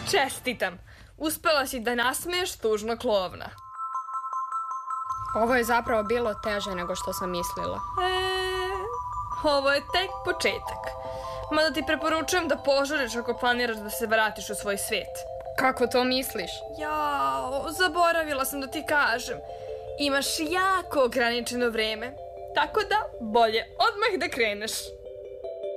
Čestitam! Uspela si da nasmeješ tužnog klovna. Ovo je zapravo bilo teže nego što sam mislila. Ovo je tek početak. Mada ti preporučujem da požuriš ako planiraš da se vratiš u svoj svijet. Kako to misliš? Jao, zaboravila sam da ti kažem. Imaš jako ograničeno vreme, tako da bolje odmah da kreneš.